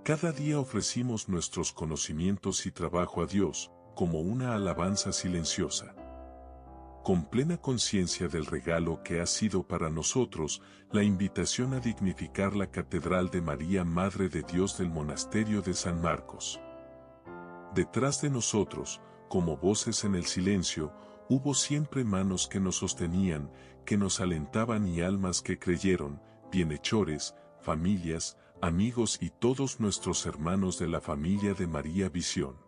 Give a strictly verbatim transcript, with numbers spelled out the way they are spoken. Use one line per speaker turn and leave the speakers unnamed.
Cada día ofrecimos nuestros conocimientos y trabajo a Dios, como una alabanza silenciosa. Con plena conciencia del regalo que ha sido para nosotros, la invitación a dignificar la Catedral de María Madre de Dios del Monasterio de San Marcos. Detrás de nosotros, como voces en el silencio, hubo siempre manos que nos sostenían, que nos alentaban y almas que creyeron, bienhechores, familias, amigos y todos nuestros hermanos de la familia de María Visión.